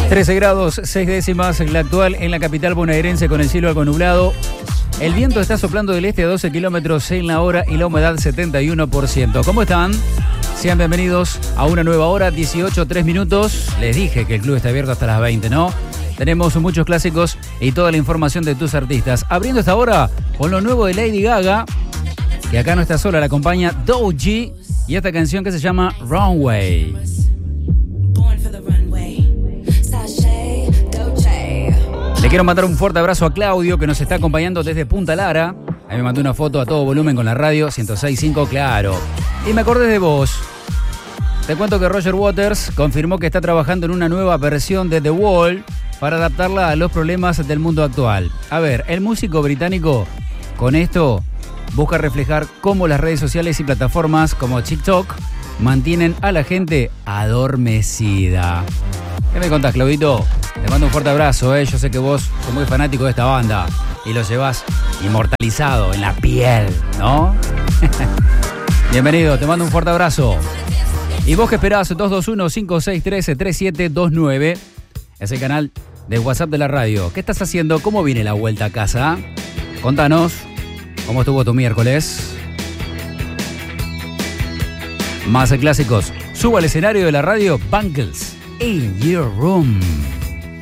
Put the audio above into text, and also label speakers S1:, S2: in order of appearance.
S1: 13 grados, 6 décimas, la actual en la capital bonaerense con el cielo algo nublado. El viento está soplando del este a 12 kilómetros en la hora y la humedad 71%. ¿Cómo están? Sean bienvenidos a una nueva hora, 18:03 minutos. Les dije que el club está abierto hasta las 20, ¿no? Tenemos muchos clásicos y toda la información de tus artistas. Abriendo esta hora con lo nuevo de Lady Gaga, que acá no está sola, la acompaña Doechii y esta canción que se llama Runway. Le quiero mandar un fuerte abrazo a Claudio, que nos está acompañando desde Punta Lara. Ahí me mandó una foto a todo volumen con la radio 106.5, claro. Y me acordé de vos. Te cuento que Roger Waters confirmó que está trabajando en una nueva versión de The Wall para adaptarla a los problemas del mundo actual. A ver, el músico británico con esto busca reflejar cómo las redes sociales y plataformas como TikTok mantienen a la gente adormecida. ¿Qué me contás, Claudito? Te mando un fuerte abrazo, ¿eh? Yo sé que vos sos muy fanático de esta banda y lo llevas inmortalizado en la piel, ¿no? Bienvenido, te mando un fuerte abrazo. ¿Y vos qué esperás? 221-563-3729. Es el canal de WhatsApp de la radio. ¿Qué estás haciendo? ¿Cómo viene la vuelta a casa? Contanos, ¿cómo estuvo tu miércoles? Más clásicos. Subo al escenario de la radio, Bangles, In Your Room.